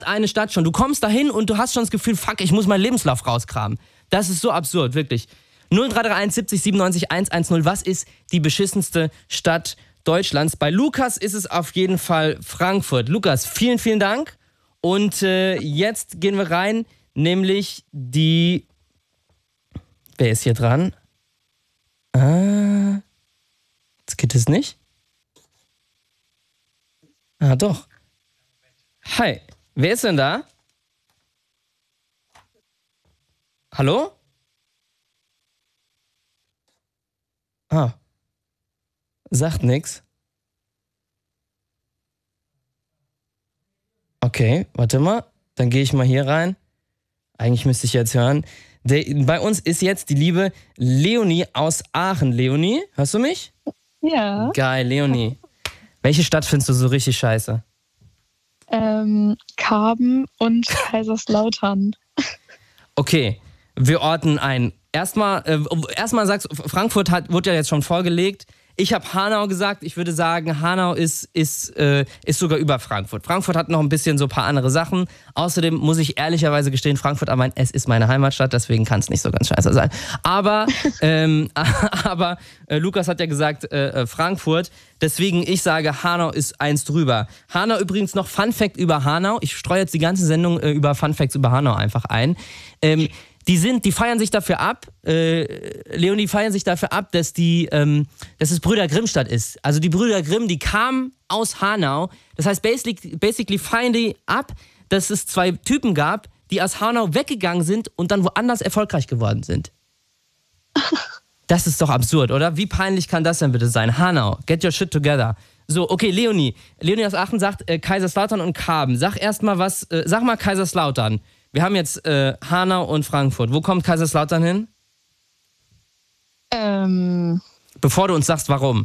eine Stadt schon. Du kommst dahin und du hast schon das Gefühl, fuck, ich muss meinen Lebenslauf rauskramen. Das ist so absurd, wirklich. 0331 70 97 110. Was ist die beschissenste Stadt Deutschlands? Bei Lukas ist es auf jeden Fall Frankfurt. Lukas, vielen, vielen Dank. Und jetzt gehen wir rein, nämlich die... Wer ist hier dran? Jetzt geht es nicht. Doch. Hi, wer ist denn da? Hallo? Sagt nix. Okay, warte mal. Dann gehe ich mal hier rein. Eigentlich müsste ich jetzt hören. Bei uns ist jetzt die liebe Leonie aus Aachen. Leonie, hörst du mich? Ja. Geil, Leonie. Welche Stadt findest du so richtig scheiße? Karben und Kaiserslautern. Okay, wir ordnen ein. Erstmal sagst du, Frankfurt wurde ja jetzt schon vorgelegt. Ich habe Hanau gesagt. Ich würde sagen, Hanau ist sogar über Frankfurt. Frankfurt hat noch ein bisschen so ein paar andere Sachen. Außerdem muss ich ehrlicherweise gestehen, Frankfurt, es ist meine Heimatstadt, deswegen kann es nicht so ganz scheiße sein. Aber Lukas hat ja gesagt, Frankfurt. Deswegen, ich sage, Hanau ist eins drüber. Hanau übrigens noch Fun Fact über Hanau. Ich streue jetzt die ganze Sendung über Fun Facts über Hanau einfach ein. Die feiern sich dafür ab, Leonie, feiern sich dafür ab, dass es Brüder Grimm-Stadt ist. Also die Brüder Grimm, die kamen aus Hanau. Das heißt, basically feiern die ab, dass es 2 Typen gab, die aus Hanau weggegangen sind und dann woanders erfolgreich geworden sind. Das ist doch absurd, oder? Wie peinlich kann das denn bitte sein? Hanau, get your shit together. So, okay, Leonie aus Aachen sagt Kaiserslautern und Karben. Sag mal Kaiserslautern. Wir haben jetzt Hanau und Frankfurt. Wo kommt Kaiserslautern hin? Bevor du uns sagst, warum.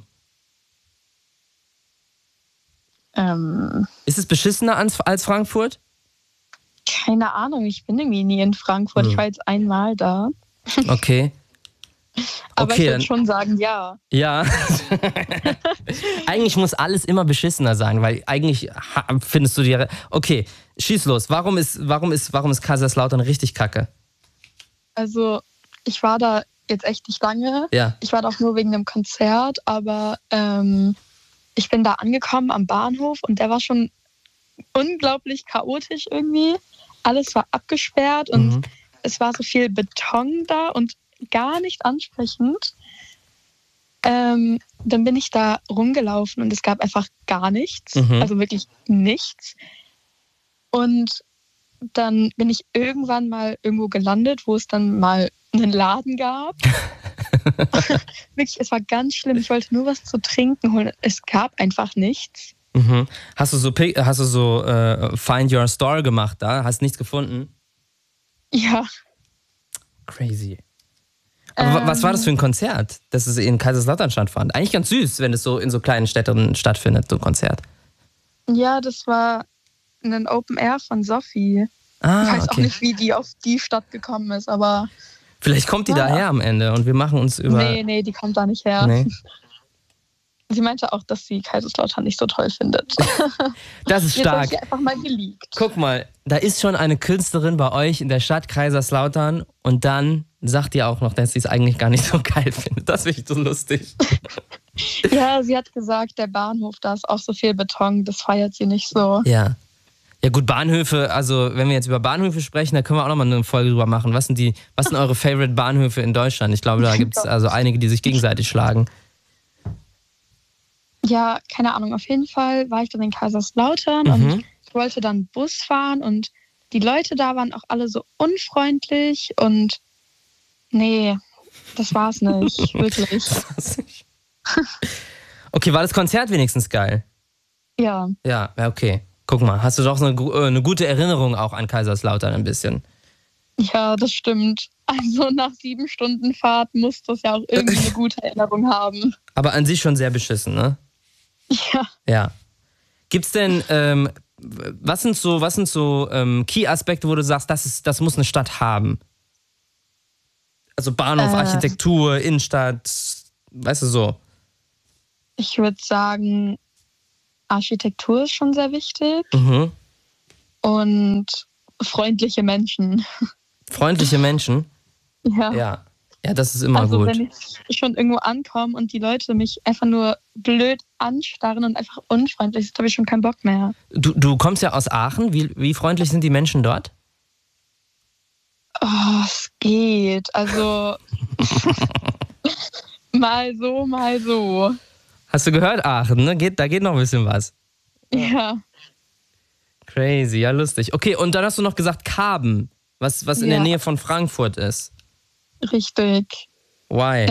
Ist es beschissener als Frankfurt? Keine Ahnung, ich bin irgendwie nie in Frankfurt. Ich war jetzt einmal da. Okay. Aber ich würde schon sagen, ja. Ja. Eigentlich muss alles immer beschissener sein, weil eigentlich findest du die... Okay, schieß los. Warum ist Kaiserslautern richtig kacke? Also, ich war da jetzt echt nicht lange. Ja. Ich war da auch nur wegen einem Konzert, aber ich bin da angekommen am Bahnhof und der war schon unglaublich chaotisch irgendwie. Alles war abgesperrt und es war so viel Beton da und gar nicht ansprechend. Dann bin ich da rumgelaufen und es gab einfach gar nichts. Also wirklich nichts. Und dann bin ich irgendwann mal irgendwo gelandet, wo es dann mal einen Laden gab. Wirklich, es war ganz schlimm. Ich wollte nur was zu trinken holen. Es gab einfach nichts. Hast du so Find Your Store gemacht da? Hast nichts gefunden? Ja. Crazy. Aber was war das für ein Konzert, dass es in Kaiserslautern stattfand? Eigentlich ganz süß, wenn es so in so kleinen Städten stattfindet, so ein Konzert. Ja, das war ein Open Air von Sophie. Ich weiß auch nicht, wie die auf die Stadt gekommen ist, aber... Vielleicht kommt die daher am Ende und wir machen uns über... Nee, die kommt da nicht her. Nee. Sie meinte auch, dass sie Kaiserslautern nicht so toll findet. Das ist stark. Jetzt habe ich einfach mal geleakt. Guck mal, da ist schon eine Künstlerin bei euch in der Stadt Kaiserslautern und dann sagt ihr auch noch, dass sie es eigentlich gar nicht so geil findet. Das finde ich so lustig. Ja, sie hat gesagt, der Bahnhof, da ist auch so viel Beton, das feiert sie nicht so. Ja. Ja gut, Bahnhöfe, also wenn wir jetzt über Bahnhöfe sprechen, da können wir auch nochmal eine Folge drüber machen. Was sind eure Favorite Bahnhöfe in Deutschland? Ich glaube, da gibt es also einige, die sich gegenseitig schlagen. Ja, keine Ahnung. Auf jeden Fall war ich dann in Kaiserslautern und ich wollte dann Bus fahren und die Leute da waren auch alle so unfreundlich und nee, das war's nicht, wirklich. Das war's nicht. Okay, war das Konzert wenigstens geil? Ja. Ja, okay. Guck mal, hast du doch so eine gute Erinnerung auch an Kaiserslautern ein bisschen. Ja, das stimmt. Also nach 7 Stunden Fahrt muss das ja auch irgendwie eine gute Erinnerung haben. Aber an sich schon sehr beschissen, ne? Ja. Ja. Gibt's denn, was sind so Key-Aspekte, wo du sagst, das muss eine Stadt haben? Also Bahnhof, Architektur, Innenstadt, weißt du so? Ich würde sagen, Architektur ist schon sehr wichtig. und freundliche Menschen. Freundliche Menschen? Ja. Ja, das ist immer Also gut. wenn ich schon irgendwo ankomme und die Leute mich einfach nur blöd anstarren und einfach unfreundlich sind, habe ich schon keinen Bock mehr. Du kommst ja aus Aachen. Wie freundlich sind die Menschen dort? Oh, es geht. Also mal so, mal so. Hast du gehört, Aachen, ne? Da geht noch ein bisschen was. Ja. Crazy, ja, lustig. Okay, und dann hast du noch gesagt Karben, was in der Nähe von Frankfurt ist. Richtig. Why?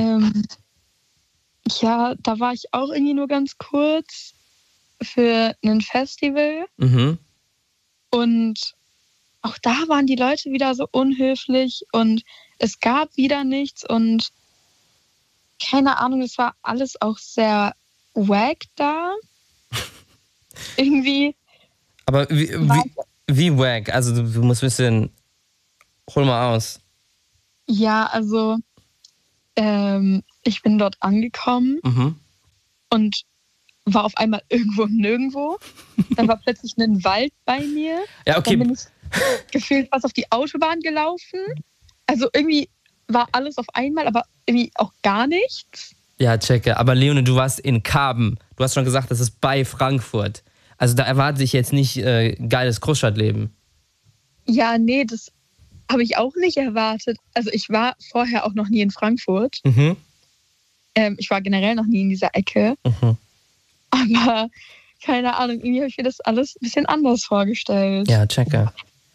Ja, da war ich auch irgendwie nur ganz kurz für ein Festival. Mhm. Und auch da waren die Leute wieder so unhöflich und es gab wieder nichts und keine Ahnung, es war alles auch sehr wack da. Irgendwie. Aber wie wack? Also du musst ein bisschen, hol mal aus. Ja, also ich bin dort angekommen und war auf einmal irgendwo und nirgendwo. Dann war plötzlich ein Wald bei mir. Ja, okay. Dann bin ich gefühlt fast auf die Autobahn gelaufen. Also irgendwie war alles auf einmal, aber irgendwie auch gar nichts. Ja, checke. Aber Leone, du warst in Karben. Du hast schon gesagt, das ist bei Frankfurt. Also da erwarte ich jetzt nicht geiles Großstadtleben. Ja, nee, das habe ich auch nicht erwartet. Also ich war vorher auch noch nie in Frankfurt. Mhm. Ich war generell noch nie in dieser Ecke. Mhm. Aber keine Ahnung, irgendwie habe ich mir das alles ein bisschen anders vorgestellt. Ja, checke.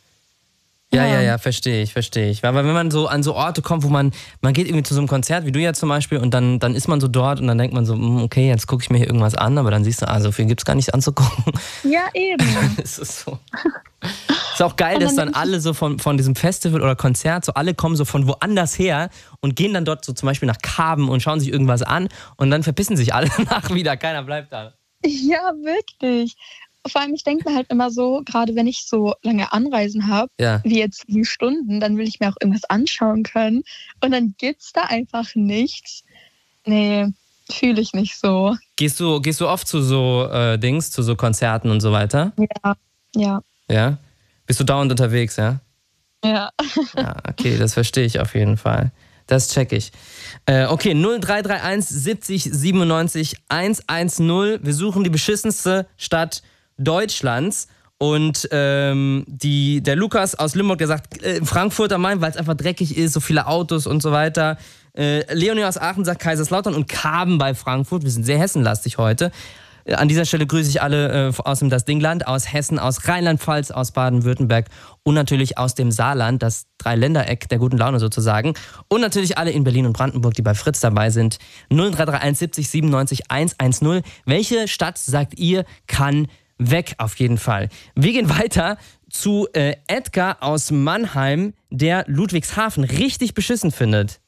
Ja, verstehe ich. Weil wenn man so an so Orte kommt, wo man geht irgendwie zu so einem Konzert, wie du ja zum Beispiel, und dann ist man so dort und dann denkt man so, okay, jetzt gucke ich mir hier irgendwas an, aber dann siehst du, so viel gibt's gar nicht anzugucken. Ja, eben. Es ist so. Ist auch geil, dass dann alle so von diesem Festival oder Konzert, so alle kommen so von woanders her und gehen dann dort so zum Beispiel nach Karben und schauen sich irgendwas an und dann verpissen sich alle danach wieder, keiner bleibt da. Ja, wirklich. Vor allem, ich denke mir halt immer so, gerade wenn ich so lange Anreisen habe, wie jetzt 7 Stunden, dann will ich mir auch irgendwas anschauen können. Und dann gibt's da einfach nichts. Nee, fühle ich nicht so. Gehst du oft zu so zu so Konzerten und so weiter? Ja. Ja? Bist du dauernd unterwegs, ja? Ja. Ja, okay, das verstehe ich auf jeden Fall. Das check ich. Okay, 0331 70 97 110. Wir suchen die beschissenste Stadt Deutschlands. Und der Lukas aus Limburg, der sagt Frankfurt am Main, weil es einfach dreckig ist, so viele Autos und so weiter. Leonie aus Aachen sagt Kaiserslautern und Karben bei Frankfurt. Wir sind sehr hessenlastig heute. An dieser Stelle grüße ich alle aus dem Das Dingland, aus Hessen, aus Rheinland-Pfalz, aus Baden-Württemberg und natürlich aus dem Saarland, das Dreiländereck der guten Laune sozusagen. Und natürlich alle in Berlin und Brandenburg, die bei Fritz dabei sind. 0331 70 97 110. Welche Stadt, sagt ihr, kann weg auf jeden Fall? Wir gehen weiter zu Edgar aus Mannheim, der Ludwigshafen richtig beschissen findet.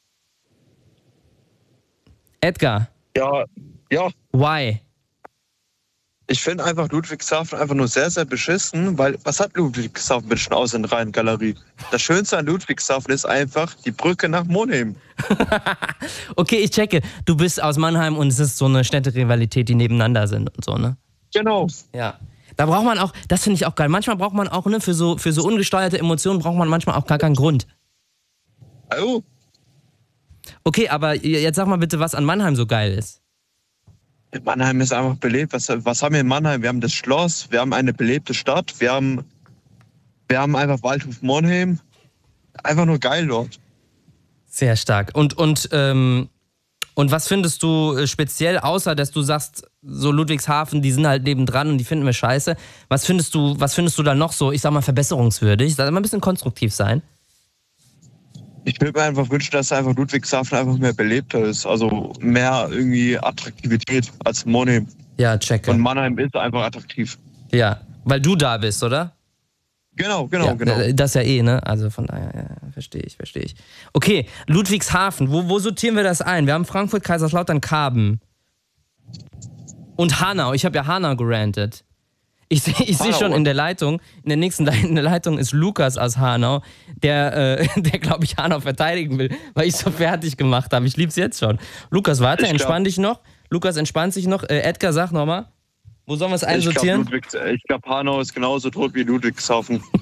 Edgar. Ja. Why? Ich finde einfach Ludwigshafen einfach nur sehr, sehr beschissen, weil was hat Ludwigshafen bitte schon außer der Rheingalerie? Das Schönste an Ludwigshafen ist einfach die Brücke nach Monheim. Okay, ich checke. Du bist aus Mannheim und es ist so eine Städterivalität, die nebeneinander sind und so, ne? Genau. Ja. Da braucht man auch, das finde ich auch geil. Manchmal braucht man auch, ne, für so ungesteuerte Emotionen braucht man manchmal auch gar keinen Grund. Oh. Okay, aber jetzt sag mal bitte, was an Mannheim so geil ist. Mannheim ist einfach belebt. Was haben wir in Mannheim? Wir haben das Schloss, wir haben eine belebte Stadt, wir haben einfach Waldhof Monheim. Einfach nur geil dort. Sehr stark. Und was findest du speziell, außer dass du sagst, so Ludwigshafen, die sind halt nebendran und die finden wir scheiße. Was findest du da noch so, ich sag mal, verbesserungswürdig? Sag mal ein bisschen konstruktiv sein. Ich würde mir einfach wünschen, dass einfach Ludwigshafen einfach mehr belebter ist. Also mehr irgendwie Attraktivität als Monheim. Ja, checke. Und Mannheim ist einfach attraktiv. Ja, weil du da bist, oder? Genau. Das ja ne? Also von daher, ja, verstehe ich. Okay, Ludwigshafen, wo sortieren wir das ein? Wir haben Frankfurt, Kaiserslautern, Karben. Und Hanau, ich habe ja Hanau gerantet. Ich sehe schon in der Leitung, in der Leitung ist Lukas aus Hanau, der glaube ich, Hanau verteidigen will, weil ich so fertig gemacht habe. Ich lieb's jetzt schon. Lukas, warte, entspann dich noch. Lukas entspannt sich noch. Edgar, sag nochmal. Wo sollen wir es einsortieren? Ich glaube, Hanau ist genauso tot wie Ludwigshafen.